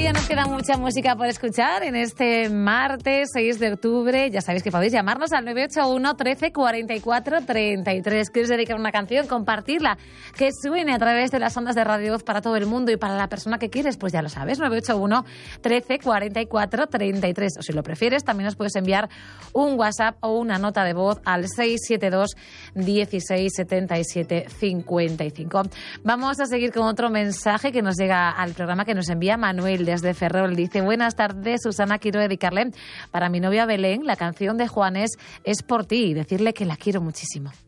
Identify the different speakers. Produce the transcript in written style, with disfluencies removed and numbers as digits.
Speaker 1: Todavía nos queda mucha música por escuchar en este martes 6 de octubre. Ya sabéis que podéis llamarnos al 981 13 44 33. ¿Quieres dedicar una canción? Compartirla, que suene a través de las ondas de Radio Voz para todo el mundo y para la persona que quieres, pues ya lo sabes, 981 13 44 33. O si lo prefieres, también nos puedes enviar un WhatsApp o una nota de voz al 672 16 77 55. Vamos a seguir con otro mensaje que nos llega al programa, que nos envía Manuel desde Ferrol. Dice: buenas tardes, Susana, quiero dedicarle para mi novia Belén la canción de Juanes Es por ti y decirle que la quiero muchísimo.